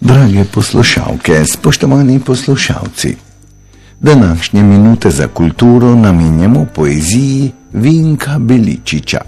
Drage poslušalke, spoštovani poslušalci, današnje minute za kulturo namenjamo poeziji Vinka Beličiča.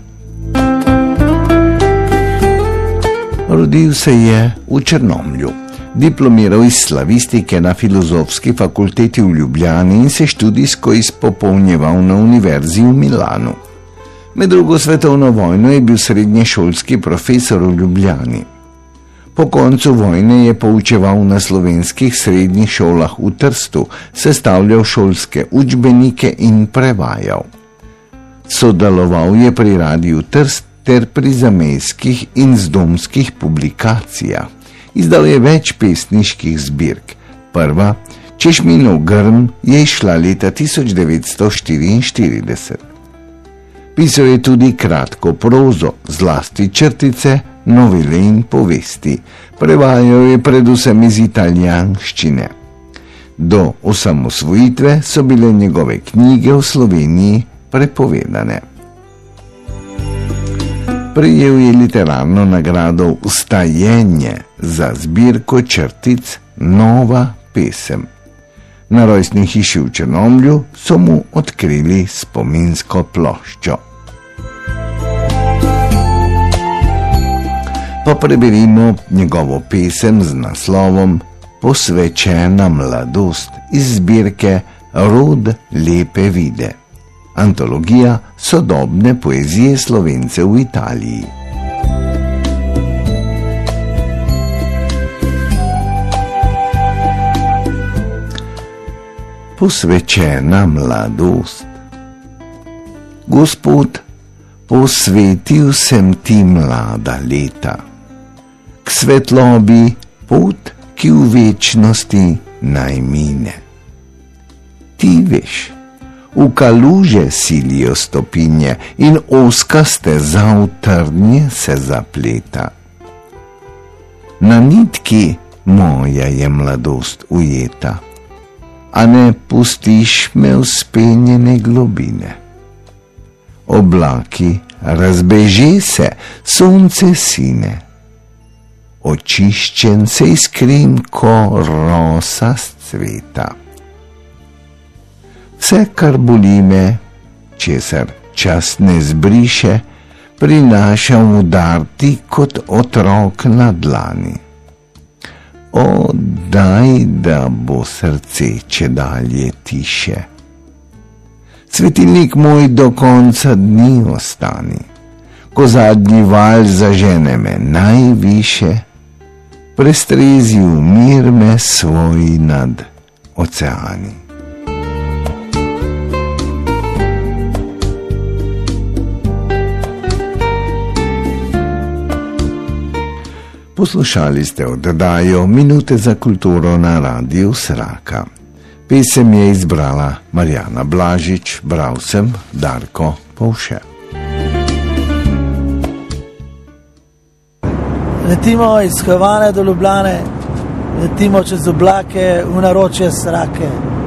Rodil se je v Črnomlju, diplomiral iz slavistike na Filozofski fakulteti v Ljubljani in se študijsko izpopolnjeval na Univerzi v Milanu. Med drugo svetovno vojno je bil srednješolski profesor v Ljubljani. Po koncu vojne je poučeval na slovenskih srednjih šolah v Trstu, sestavljal šolske učbenike in prevajal. Sodeloval je pri Radiu Trst ter pri zamejskih in zdomskih publikacijah. Izdal je več pesniških zbirk. Prva, Češminov grm, je izšla leta 1944. Pisal je tudi kratko prozo, zlasti črtice, novele in povesti. Prevajal je predvsem iz italijanščine. Do osamosvojitve so bile njegove knjige v Sloveniji prepovedane. Prejel je literarno nagrado Vstajenje za zbirko črtic Nova pesem. Na rojstni hiši v Črnomlju so mu odkrili spominsko ploščo. Pa preberimo njegovo pesem z naslovom Posvečena mladost iz zbirke Rod lepe vide, antologija sodobne poezije Slovencev v Italiji. Posvečena mladost. Gospod, posvetil sem ti mlada leta, k svetlobi pot, ki v večnosti naj mine. Ti veš, v kaluže silijo stopinje in ozka steza v trdnje se zapleta. Na nitki moja je mladost ujeta, a ne pustiš me v spenjene globine. Oblaki razbeži se, sonce sine, očiščen se iskrim ko rosa s cveta. Vse, kar boli me, česar čas ne zbriše, prinašam udar ti kot otrok na dlani. O, daj, da bo srce čedalje tiše. Svetilnik moj do konca dni ostani, ko zadnji val zažene me najviše, prestrezi v mir me svoj nad oceani. Poslušali ste oddajo Minute za kulturo na Radiu Sraka. Pesem je izbrala Marjana Blažič, bral sem Darko Povše. Letimo iz Havane do Ljubljane, letimo čez oblake v naročje Srake.